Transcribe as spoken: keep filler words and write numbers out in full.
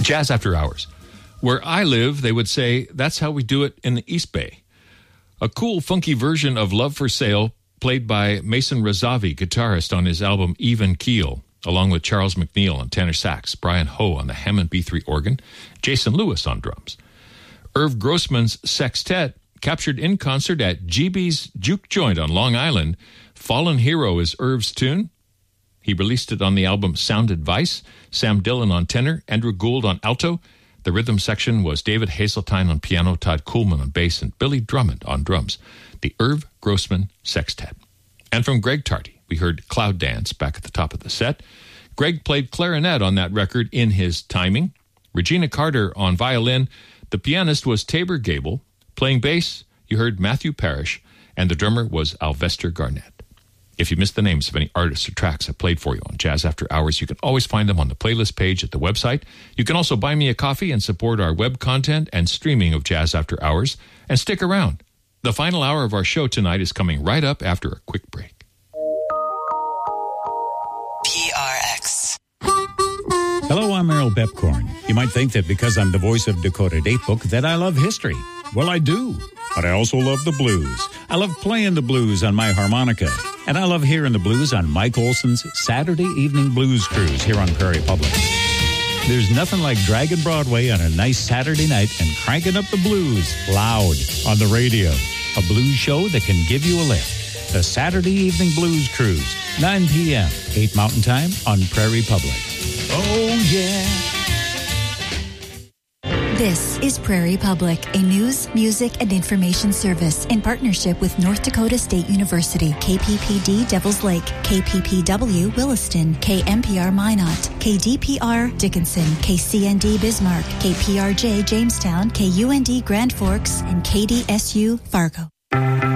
Jazz After Hours. Where I live, they would say, that's how we do it in the East Bay. A cool, funky version of Love for Sale played by Mason Razavi, guitarist, on his album Even Keel, along with Charles McNeil on tenor sax, Brian Ho on the Hammond B three organ, Jason Lewis on drums. Irv Grossman's sextet, captured in concert at G B's Juke Joint on Long Island. Fallen Hero is Irv's tune. He released it on the album Sound Advice. Sam Dillon on tenor, Andrew Gould on alto. The rhythm section was David Hazeltine on piano, Todd Kuhlman on bass, and Billy Drummond on drums. The Irv Grossman Sextet. And from Greg Tardy, we heard Cloud Dance back at the top of the set. Greg played clarinet on that record in his timing. Regina Carter on violin. The pianist was Tabor Gable. Playing bass, you heard Matthew Parrish, and the drummer was Alvester Garnett. If you missed the names of any artists or tracks I played for you on Jazz After Hours, you can always find them on the playlist page at the website. You can also buy me a coffee and support our web content and streaming of Jazz After Hours. And stick around. The final hour of our show tonight is coming right up after a quick break. P R X. Hello, I'm Errol Bepcorn. You might think that because I'm the voice of Dakota Datebook that I love history. Well, I do. But I also love the blues. I love playing the blues on my harmonica. And I love hearing the blues on Mike Olson's Saturday Evening Blues Cruise here on Prairie Public. There's nothing like dragging Broadway on a nice Saturday night and cranking up the blues loud on the radio. A blues show that can give you a lift. The Saturday Evening Blues Cruise, nine p.m., eight Mountain Time on Prairie Public. Oh, yeah. This is Prairie Public, a news, music, and information service in partnership with North Dakota State University, K P P D Devils Lake, K P P W Williston, K M P R Minot, K D P R Dickinson, K C N D Bismarck, K P R J Jamestown, K U N D Grand Forks, and K D S U Fargo.